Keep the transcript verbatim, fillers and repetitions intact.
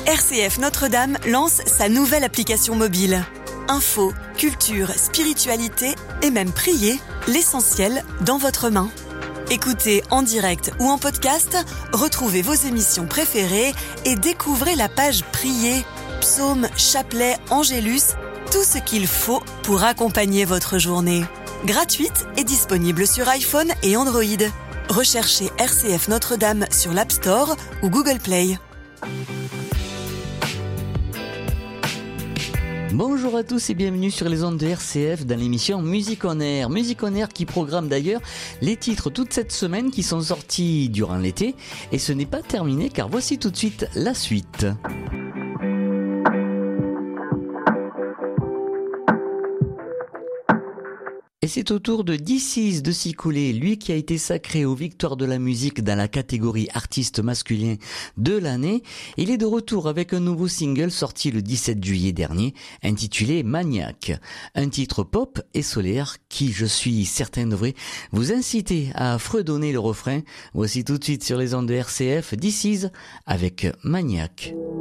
R C F Notre-Dame lance sa nouvelle application mobile. Info, culture, spiritualité et même prier, l'essentiel dans votre main. Écoutez en direct ou en podcast, retrouvez vos émissions préférées et découvrez la page Prier, psaumes, chapelets, angélus, tout ce qu'il faut pour accompagner votre journée. Gratuite et disponible sur iPhone et Android. Recherchez R C F Notre-Dame sur l'App Store ou Google Play. Bonjour à tous et bienvenue sur les ondes de R C F dans l'émission Musique on Air. Musique on Air qui programme d'ailleurs les titres toute cette semaine qui sont sortis durant l'été. Et ce n'est pas terminé car voici tout de suite la suite. Et c'est au tour de D six de s'y couler, lui qui a été sacré aux victoires de la musique dans la catégorie artiste masculin de l'année. Il est de retour avec un nouveau single sorti le dix-sept juillet dernier, intitulé Maniac. Un titre pop et solaire qui, je suis certain, devrait vous inciter à fredonner le refrain. Voici tout de suite sur les ondes de R C F, D six avec Maniac.